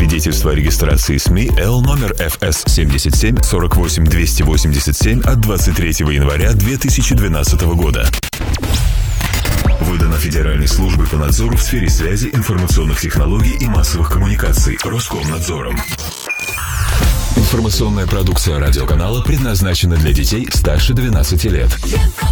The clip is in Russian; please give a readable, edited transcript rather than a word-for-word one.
Свидетельство о регистрации СМИ Л номер ФС 77 48 287 от 23 января 2012 года. Выдано Федеральной службой по надзору в сфере связи, информационных технологий и массовых коммуникаций Роскомнадзором. Информационная продукция радиоканала предназначена для детей старше 12 лет.